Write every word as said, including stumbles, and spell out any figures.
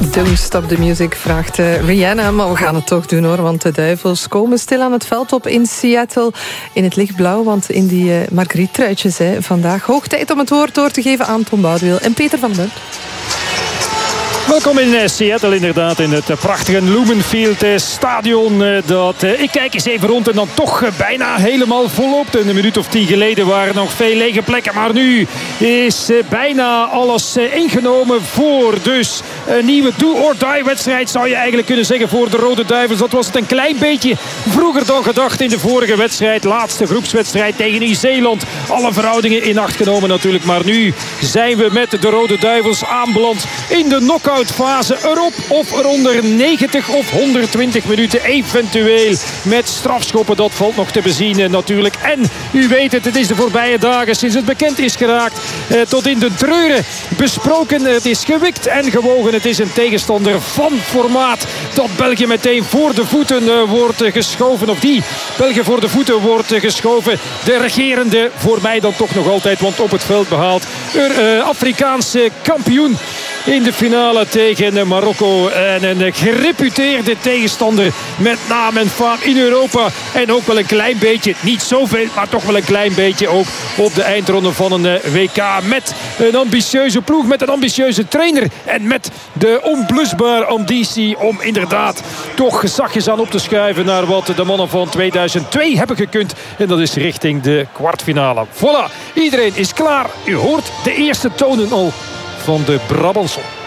Don't Stop the Music vraagt uh, Rihanna, maar we gaan het toch doen hoor, want de Duivels komen stil aan het veld op in Seattle in het lichtblauw, want in die uh, Marguerite-truitjes hè, vandaag. Hoog tijd om het woord door te geven aan Tom Boudewil en Peter van Lunt. Welkom in Seattle inderdaad, in het prachtige Lumenfield stadion. Dat, ik kijk eens even rond en dan toch bijna helemaal volop. Een minuut of tien geleden waren er nog veel lege plekken. Maar nu is bijna alles ingenomen voor dus een nieuwe do-or-die wedstrijd. Zou je eigenlijk kunnen zeggen voor de Rode Duivels. Dat was het een klein beetje vroeger dan gedacht in de vorige wedstrijd. Laatste groepswedstrijd tegen Nieuw-Zeeland. Alle verhoudingen in acht genomen natuurlijk. Maar nu zijn we met de Rode Duivels aanbeland in de knock-out fase, erop of eronder negentig of honderdtwintig minuten eventueel met strafschoppen. Dat valt nog te bezien natuurlijk. En u weet het, het is de voorbije dagen sinds het bekend is geraakt eh, tot in de treuren besproken. Het is gewikt en gewogen. Het is een tegenstander van formaat dat België meteen voor de voeten eh, wordt geschoven. Of die België voor de voeten wordt geschoven. De regerende, voor mij dan toch nog altijd, want op het veld behaald, er, uh, Afrikaanse kampioen in de finale tegen Marokko. En een gereputeerde tegenstander met naam en faam in Europa. En ook wel een klein beetje, niet zoveel, maar toch wel een klein beetje ook op de eindronde van een W K. Met een ambitieuze ploeg, met een ambitieuze trainer. En met de onblusbare ambitie om inderdaad toch zachtjes aan op te schuiven naar wat de mannen van tweeduizend twee hebben gekund. En dat is richting de kwartfinale. Voilà, iedereen is klaar. U hoort de eerste tonen al van de Brabançon.